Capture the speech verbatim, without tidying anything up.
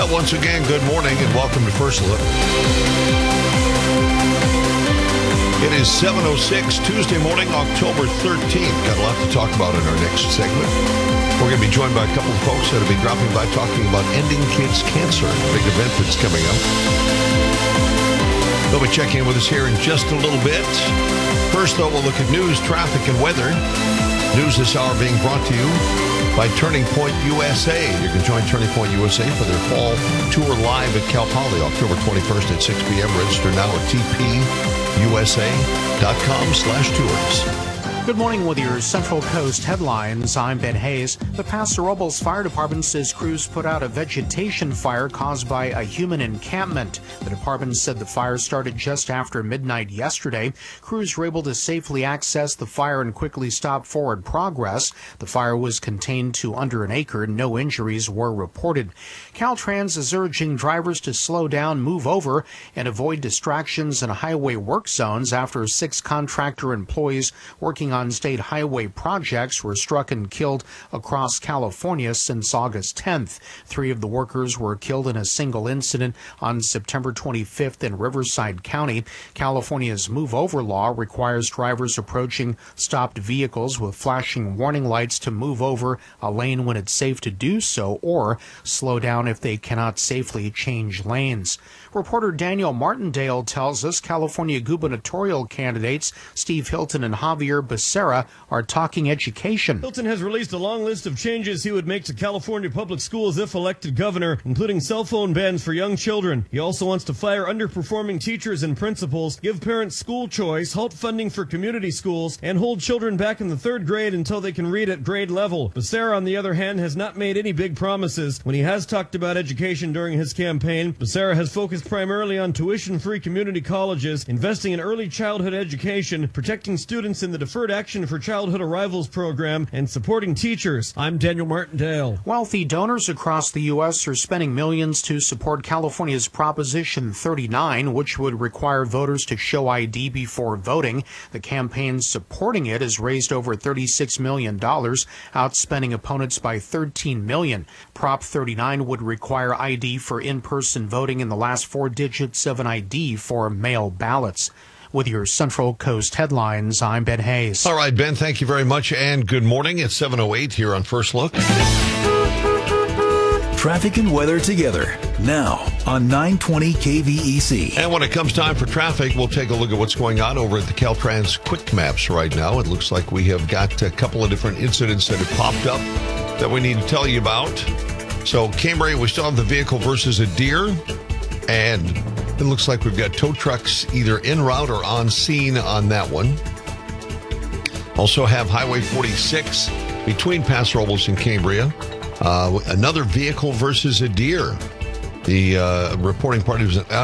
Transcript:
Well, once again, good morning and welcome to First Look. It is seven oh six, Tuesday morning, October thirteenth. Got a lot to talk about in our next segment. We're going to be joined by a couple of folks that will be dropping by talking about ending kids' cancer, a big event that's coming up. They'll be checking in with us here in just a little bit. First, though, we'll look at news, traffic, and weather. News this hour being brought to you by Turning Point U S A. You can join Turning Point U S A for their fall tour live at Cal Poly, October twenty-first at six p.m. Register now at tpusa.com slash tours. Good morning with your Central Coast headlines. I'm Ben Hayes. The Paso Robles Fire Department says crews put out a vegetation fire caused by a human encampment. The department said the fire started just after midnight yesterday. Crews were able to safely access the fire and quickly stop forward progress. The fire was contained to under an acre. No injuries were reported. Caltrans is urging drivers to slow down, move over, and avoid distractions in highway work zones after six contractor employees working on state highway projects were struck and killed across California since August tenth. Three of the workers were killed in a single incident on September twenty-fifth in Riverside County. California's Move Over law requires drivers approaching stopped vehicles with flashing warning lights to move over a lane when it's safe to do so, or slow down if they cannot safely change lanes. Reporter Daniel Martindale tells us California gubernatorial candidates Steve Hilton and Javier Becerra are talking education. Hilton has released a long list of changes he would make to California public schools if elected governor, including cell phone bans for young children. He also wants to fire underperforming teachers and principals, give parents school choice, halt funding for community schools, and hold children back in the third grade until they can read at grade level. Becerra, on the other hand, has not made any big promises. When he has talked about education during his campaign, Becerra has focused primarily on tuition-free community colleges, investing in early childhood education, protecting students in the Deferred Action for Childhood Arrivals program, and supporting teachers. I'm Daniel Martindale. Wealthy donors across the U S are spending millions to support California's Proposition thirty-nine, which would require voters to show I D before voting. The campaign supporting it has raised over thirty-six million dollars, outspending opponents by thirteen million dollars. Prop thirty-nine would require I D for in-person voting in the last four digits of an I D for mail ballots. With your Central Coast headlines, I'm Ben Hayes. All right, Ben, thank you very much, and good morning. It's seven oh eight here on First Look. Traffic and weather together, now on nine twenty K V E C. And when it comes time for traffic, we'll take a look at what's going on over at the Caltrans Quick Maps right now. It looks like we have got a couple of different incidents that have popped up that we need to tell you about. So, Cambria, we still have the vehicle versus a deer, and it looks like we've got tow trucks either en route or on scene on that one. Also have Highway forty-six between Paso Robles and Cambria. Uh, another vehicle versus a deer. The uh, reporting party was